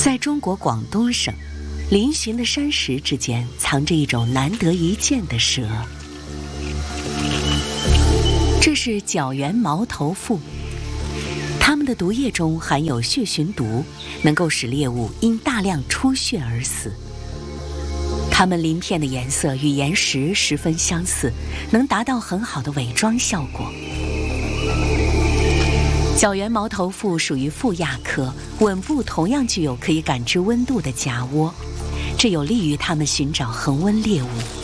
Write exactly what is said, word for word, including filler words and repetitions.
在中国广东省，嶙峋的山石之间藏着一种难得一见的蛇，这是角源毛头蝮。它们的毒液中含有血循毒，能够使猎物因大量出血而死。它们鳞片的颜色与岩石十分相似，能达到很好的伪装效果。角源毛头蝮属于腹亚科，吻部同样具有可以感知温度的夹窝，这有利于它们寻找恒温猎物。